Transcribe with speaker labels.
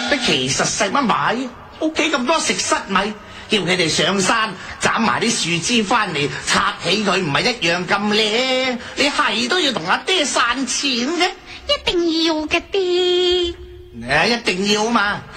Speaker 1: 你其實使乜買？屋企咁多食室米，叫佢哋上山斬埋啲樹枝翻嚟插起佢，唔係一樣咁靚？你係都要同阿爹散錢嘅？
Speaker 2: 一定要嘅爹。
Speaker 1: 一定要嘛！